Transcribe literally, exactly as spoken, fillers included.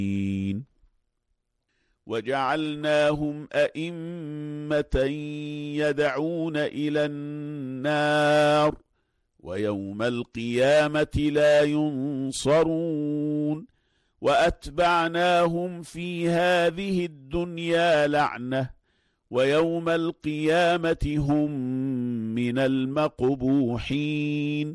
وجعلناهم أئمة يدعون إلى النار ويوم القيامة لا ينصرون وأتبعناهم في هذه الدنيا لعنة ويوم القيامة هم من المقبوحين